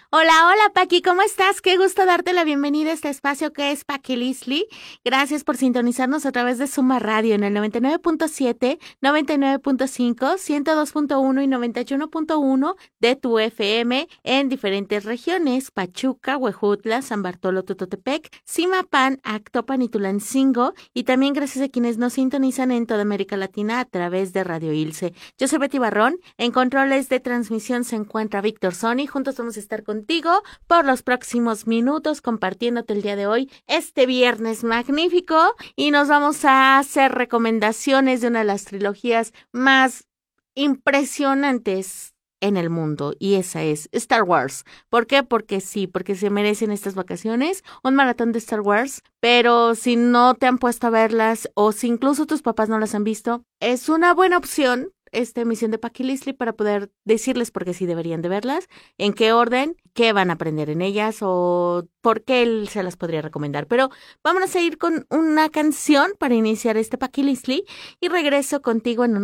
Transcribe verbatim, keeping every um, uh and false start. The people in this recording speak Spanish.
Hola, hola Paqui, ¿cómo estás? Qué gusto darte la bienvenida a este espacio que es Paqui Lisli. Gracias por sintonizarnos a través de Suma Radio en el noventa y nueve punto siete, noventa y nueve punto cinco, ciento dos punto uno y noventa y uno punto uno de tu F M en diferentes regiones: Pachuca, Huejutla, San Bartolo, Tototepec, Zimapán, Actopan y Tulancingo. Y también gracias a quienes nos sintonizan en toda América Latina a través de Radio Ilse. Yo soy Betty Barrón. En controles de transmisión se encuentra Víctor Sony. Juntos vamos a estar contigo por los próximos minutos compartiéndote el día de hoy, este viernes magnífico, y nos vamos a hacer recomendaciones de una de las trilogías más impresionantes en el mundo, y esa es Star Wars. ¿Por qué? Porque sí, porque se merecen estas vacaciones un maratón de Star Wars, pero si no te han puesto a verlas o si incluso tus papás no las han visto, es una buena opción esta emisión de Paqui Lisli para poder decirles por qué sí deberían de verlas, en qué orden, qué van a aprender en ellas o por qué él se las podría recomendar. Pero vámonos a ir con una canción para iniciar este Paqui Lisli y regreso contigo en un